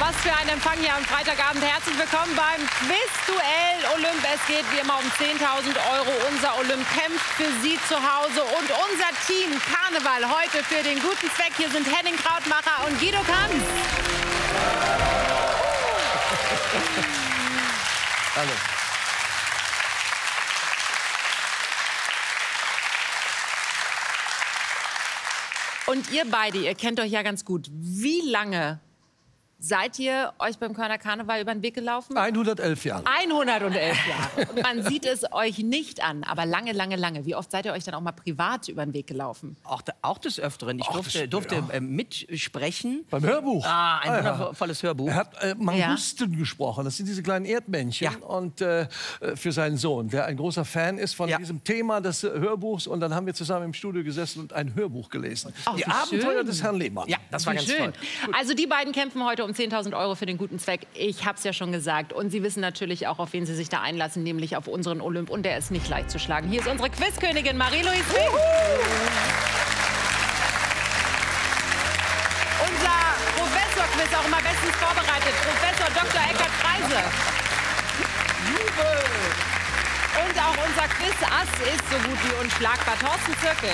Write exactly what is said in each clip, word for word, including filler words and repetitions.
Was für ein Empfang hier am Freitagabend. Herzlich willkommen beim Quizduell Olymp. Es geht wie immer um zehntausend Euro. Unser Olymp kämpft für Sie zu Hause. Und unser Team Karneval heute für den guten Zweck. Hier sind Henning Krautmacher und Guido Kanz. Hallo. Und ihr beide, ihr kennt euch ja ganz gut. Wie lange seid ihr euch beim Kölner Karneval über den Weg gelaufen? hundertelf Jahre. hundertelf Jahre. Und man sieht es euch nicht an, aber lange, lange, lange. Wie oft seid ihr euch dann auch mal privat über den Weg gelaufen? Auch, da, auch des Öfteren. Ich Ach, durfte, das- durfte ja. äh, mitsprechen. Beim Hörbuch. Ah, ein Ah, ja. wundervolles Hörbuch. Er hat äh, Mangusten gesprochen. Das sind diese kleinen Erdmännchen. Ja. Und äh, für seinen Sohn, der ein großer Fan ist von Ja. diesem Thema des äh, Hörbuchs. Und dann haben wir zusammen im Studio gesessen und ein Hörbuch gelesen. Ach, Die wie Abenteuer schön. des Herrn Lehmann. Ja, das war Wie ganz schön. toll. Also die beiden kämpfen heute um zehntausend Euro für den guten Zweck. Ich habe es ja schon gesagt. Und Sie wissen natürlich auch, auf wen Sie sich da einlassen, nämlich auf unseren Olymp. Und der ist nicht leicht zu schlagen. Hier ist unsere Quizkönigin Marie-Louise Fink. Unser Professor-Quiz, auch immer bestens vorbereitet. Professor Doktor Eckhard Freise. Und auch unser Quiz-Ass ist so gut wie unschlagbar. Thorsten Zirkel.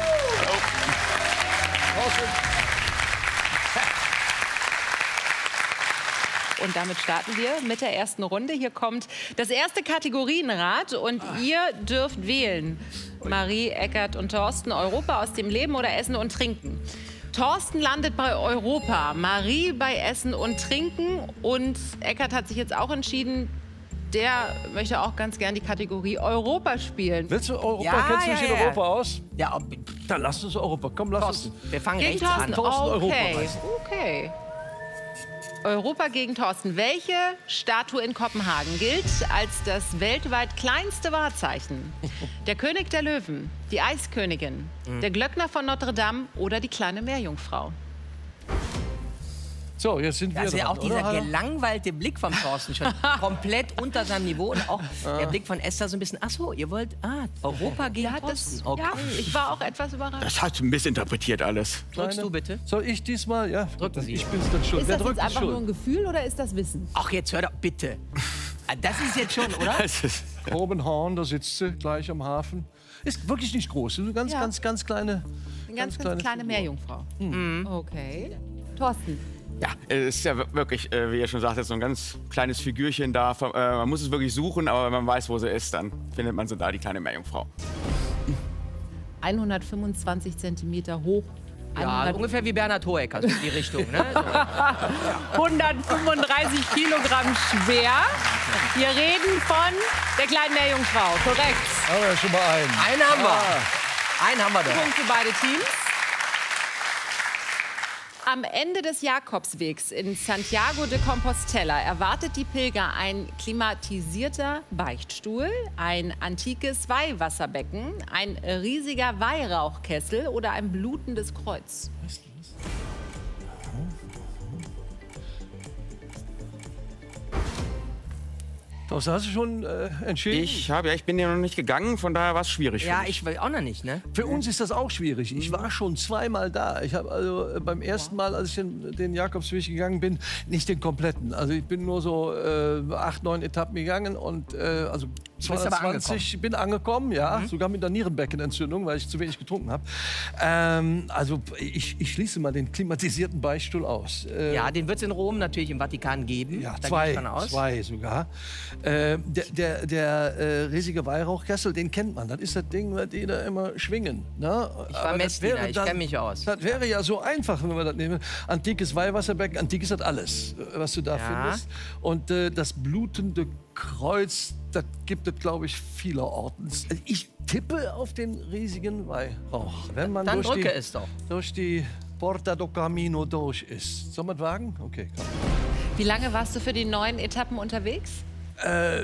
Und damit starten wir mit der ersten Runde. Hier kommt das erste Kategorienrad und ihr dürft wählen. Marie, Eckert und Thorsten, Europa aus dem Leben oder Essen und Trinken. Thorsten landet bei Europa, Marie bei Essen und Trinken und Eckert hat sich jetzt auch entschieden, der möchte auch ganz gern die Kategorie Europa spielen. Willst du Europa? Ja, Kennst du ja, dich in ja. Europa aus? Ja, ob- Dann lass uns Europa. Komm, lass Thorsten, uns. wir fangen Gegen rechts an. Thorsten, Thorsten, okay. Europameister. Okay. Europa gegen Thorsten. Welche Statue in Kopenhagen gilt als das weltweit kleinste Wahrzeichen? Der König der Löwen, die Eiskönigin, der Glöckner von Notre Dame oder die kleine Meerjungfrau? So, jetzt sind wir Also ja dran, auch dieser oder? gelangweilte Blick vom Thorsten schon komplett unter seinem Niveau und auch der Blick von Esther so ein bisschen, ach so, ihr wollt, ah, Europa gegen Ja, Thorsten. das, Okay. ja, ich war auch etwas überrascht. Das hat missinterpretiert alles. Drückst du bitte? Soll ich diesmal? Ja, Drücken Sie. ich bin's dann schon. Ist Wer das jetzt drückt es einfach nur ein schon? Gefühl oder ist das Wissen? Ach, jetzt hör doch, bitte. Ah, das ist jetzt schon, oder? Das ist, Horn, da sitzt sie gleich am Hafen. Ist wirklich nicht groß. Eine ganz, Ja. ganz, ganz kleine. Eine ganz, ganz kleine kleine Figur. Meerjungfrau. Mhm. Okay. Thorsten. ja, es ist ja wirklich, äh, wie ihr schon sagt, so ein ganz kleines Figürchen da. Äh, Man muss es wirklich suchen, aber wenn man weiß, wo sie ist, dann findet man sie da, die kleine Meerjungfrau. hundertfünfundzwanzig Zentimeter hoch. Ja, hundert ungefähr wie Bernhard Hoeker, so in die Richtung. Ne? So. hundertfünfunddreißig Kilogramm schwer. Wir reden von der kleinen Meerjungfrau. Korrekt. Haben wir ja schon mal einen. Einen haben wir. Einen haben wir doch. Punkt für beide Teams. Am Ende des Jakobswegs in Santiago de Compostela erwartet die Pilger ein klimatisierter Beichtstuhl, ein antikes Weihwasserbecken, ein riesiger Weihrauchkessel oder ein blutendes Kreuz. Das hast du schon äh, entschieden? Ich habe ja, ich bin ja noch nicht gegangen, von daher war es schwierig. Ja, für mich. ich will auch noch nicht, ne? Für uns ist das auch schwierig. Ich war schon zweimal da. Ich habe also äh, beim ersten Mal, als ich den, den Jakobsweg gegangen bin, nicht den kompletten. Also ich bin nur so äh, acht, neun Etappen gegangen und äh, also aber zweihundertzwanzig bin angekommen, ja, Mhm. sogar mit einer Nierenbeckenentzündung, weil ich zu wenig getrunken habe. Ähm, also ich, ich schließe mal den klimatisierten Beichtstuhl aus. Äh, Ja, den wird es in Rom natürlich im Vatikan geben. Ja, Da gehe zwei, ich von aus. zwei sogar. Äh, der der, der äh, riesige Weihrauchkessel, den kennt man. Das ist das Ding, was die da immer schwingen. Ne? Ich war Aber das Messdiener, wäre ich dann- kenn mich aus. Das wäre ja so einfach, wenn wir das nehmen. Antikes Weihwasserbecken, antik ist das alles, äh, was du da Ja. findest. Und äh, das blutende Kreuz, das gibt es, glaube ich, vielerorts. Ich tippe auf den riesigen Weihrauch. Wenn man Dann durch die, drücke es doch. durch die Porta do Camino durch ist. Soll man wagen? Okay, komm. Wie lange warst du für die neun Etappen unterwegs? Äh,